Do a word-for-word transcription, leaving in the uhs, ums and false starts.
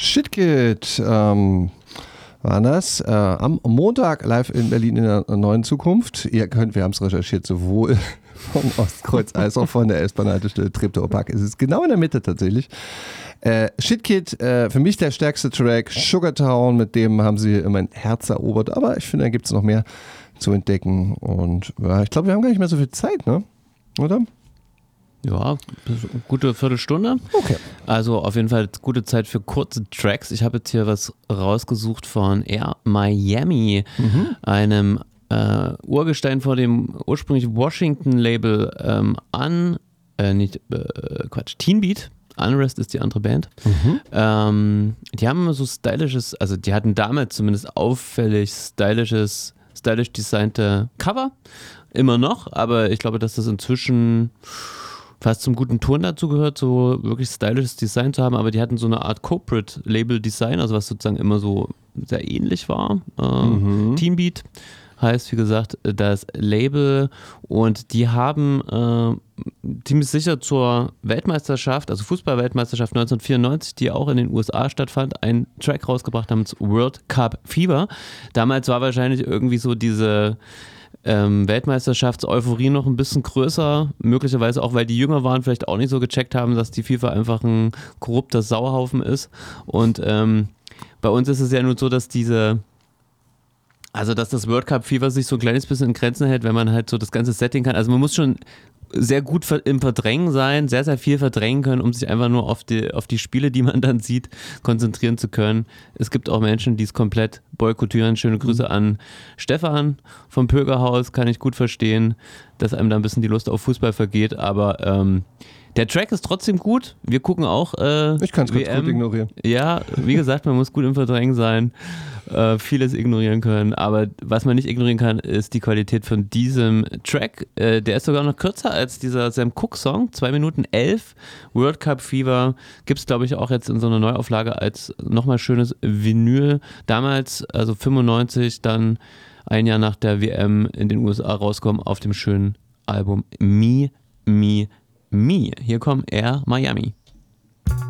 Shitkid ähm, war das. Äh, am Montag live in Berlin in der neuen Zukunft. Ihr könnt, wir haben es recherchiert, sowohl vom Ostkreuz als auch von der S-Bahn-Haltestelle Treptower Park. Es ist genau in der Mitte tatsächlich. Äh, Shitkid, äh, für mich der stärkste Track. Sugartown, mit dem haben sie mein Herz erobert. Aber ich finde, da gibt es noch mehr zu entdecken. Und ja, ich glaube, wir haben gar nicht mehr so viel Zeit, ne? Oder? Ja, gute Viertelstunde. Okay. Also auf jeden Fall gute Zeit für kurze Tracks. Ich habe jetzt hier was rausgesucht von Air Miami, mhm. einem äh, Urgestein vor dem ursprünglich Washington-Label ähm, an, äh, nicht, äh, Quatsch, Teen Beat. Unrest ist die andere Band. Mhm. Ähm, die haben immer so stylisches, also die hatten damals zumindest auffällig stylisches, stylisch designte Cover. Immer noch, aber ich glaube, dass das inzwischen fast zum guten Ton dazu gehört, so wirklich stylisches Design zu haben, aber die hatten so eine Art Corporate-Label-Design, also was sozusagen immer so sehr ähnlich war. Äh, mhm. Teen Beat heißt, wie gesagt, das Label, und die haben äh, ziemlich sicher zur Weltmeisterschaft, also Fußball-Weltmeisterschaft neunzehnhundertvierundneunzig, die auch in den U S A stattfand, einen Track rausgebracht namens World Cup Fever. Damals war wahrscheinlich irgendwie so diese Ähm, Weltmeisterschafts-Euphorie noch ein bisschen größer, möglicherweise auch, weil die jünger waren, vielleicht auch nicht so gecheckt haben, dass die FIFA einfach ein korrupter Sauhaufen ist. Und ähm, bei uns ist es ja nur so, dass diese, also dass das World Cup Fever sich so ein kleines bisschen in Grenzen hält, wenn man halt so das ganze Setting kann. Also man muss schon sehr gut im Verdrängen sein, sehr, sehr viel verdrängen können, um sich einfach nur auf die, auf die Spiele, die man dann sieht, konzentrieren zu können. Es gibt auch Menschen, die es komplett boykottieren. Schöne Grüße an Stefan vom Pögerhaus, kann ich gut verstehen, dass einem da ein bisschen die Lust auf Fußball vergeht, aber ähm, der Track ist trotzdem gut. Wir gucken auch äh, Ich kann es ganz gut ignorieren. Ja, wie gesagt, man muss gut im Verdrängen sein, äh, vieles ignorieren können, aber was man nicht ignorieren kann, ist die Qualität von diesem Track. Äh, der ist sogar noch kürzer als dieser Sam Cooke Song, zwei Minuten elf. World Cup Fever gibt es, glaube ich, auch jetzt in so einer Neuauflage als nochmal schönes Vinyl. Damals, also fünfundneunzig, dann ein Jahr nach der W M in den U S A rauskommen auf dem schönen Album Me, Me, Me. Hier kommt Air Miami.